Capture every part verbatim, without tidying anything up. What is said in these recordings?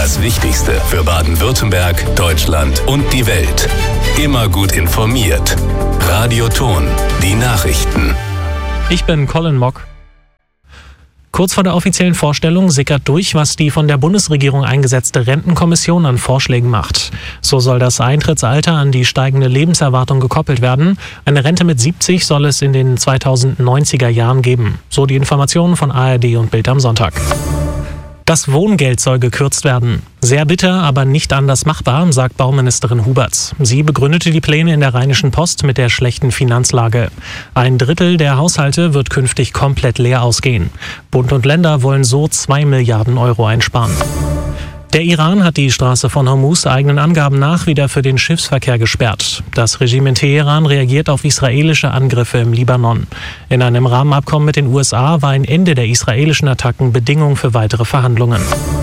Das Wichtigste für Baden-Württemberg, Deutschland und die Welt. Immer gut informiert. Radio Ton, die Nachrichten. Ich bin Colin Mock. Kurz vor der offiziellen Vorstellung sickert durch, was die von der Bundesregierung eingesetzte Rentenkommission an Vorschlägen macht. So soll das Eintrittsalter an die steigende Lebenserwartung gekoppelt werden. Eine Rente mit siebzig soll es in den zweitausendneunziger Jahren geben. So die Informationen von A R D und Bild am Sonntag. Das Wohngeld soll gekürzt werden. Sehr bitter, aber nicht anders machbar, sagt Bauministerin Huberts. Sie begründete die Pläne in der Rheinischen Post mit der schlechten Finanzlage. Ein Drittel der Haushalte wird künftig komplett leer ausgehen. Bund und Länder wollen so zwei Milliarden Euro einsparen. Der Iran hat die Straße von Hormuz eigenen Angaben nach wieder für den Schiffsverkehr gesperrt. Das Regime in Teheran reagiert auf israelische Angriffe im Libanon. In einem Rahmenabkommen mit den U S A war ein Ende der israelischen Attacken Bedingung für weitere Verhandlungen.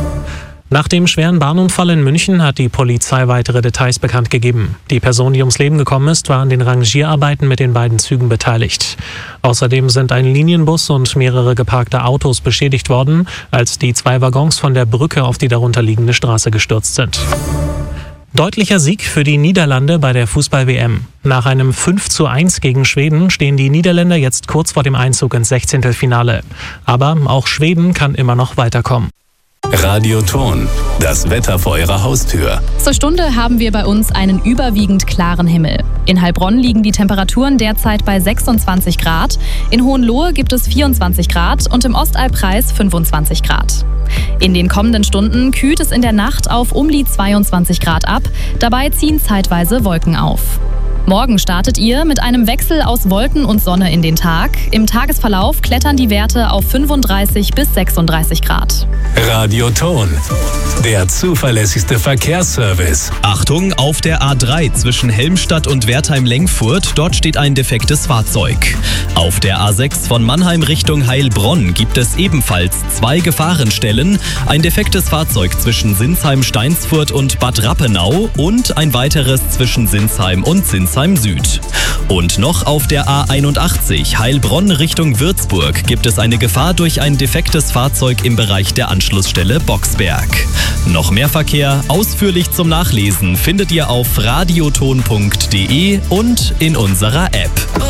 Nach dem schweren Bahnunfall in München hat die Polizei weitere Details bekannt gegeben. Die Person, die ums Leben gekommen ist, war an den Rangierarbeiten mit den beiden Zügen beteiligt. Außerdem sind ein Linienbus und mehrere geparkte Autos beschädigt worden, als die zwei Waggons von der Brücke auf die darunterliegende Straße gestürzt sind. Deutlicher Sieg für die Niederlande bei der Fußball-W M. Nach einem fünf zu eins gegen Schweden stehen die Niederländer jetzt kurz vor dem Einzug ins Sechzehntelfinale. Aber auch Schweden kann immer noch weiterkommen. Radio Ton, das Wetter vor Ihrer Haustür. Zur Stunde haben wir bei uns einen überwiegend klaren Himmel. In Heilbronn liegen die Temperaturen derzeit bei sechsundzwanzig Grad, in Hohenlohe gibt es vierundzwanzig Grad und im Ostalbkreis fünfundzwanzig Grad. In den kommenden Stunden kühlt es in der Nacht auf um die zweiundzwanzig Grad ab, dabei ziehen zeitweise Wolken auf. Morgen startet ihr mit einem Wechsel aus Wolken und Sonne in den Tag. Im Tagesverlauf klettern die Werte auf fünfunddreißig bis sechsunddreißig Grad. Radio Ton, der zuverlässigste Verkehrsservice. Achtung, auf der A drei zwischen Helmstadt und Wertheim-Lengfurt, dort steht ein defektes Fahrzeug. Auf der A sechs von Mannheim Richtung Heilbronn gibt es ebenfalls zwei Gefahrenstellen, ein defektes Fahrzeug zwischen Sinsheim-Steinsfurt und Bad Rappenau und ein weiteres zwischen Sinsheim und Sinsheim Süd. Und noch auf der A einundachtzig Heilbronn Richtung Würzburg gibt es eine Gefahr durch ein defektes Fahrzeug im Bereich der Anschlussstelle Boxberg. Noch mehr Verkehr ausführlich zum Nachlesen findet ihr auf radioton punkt de und in unserer App.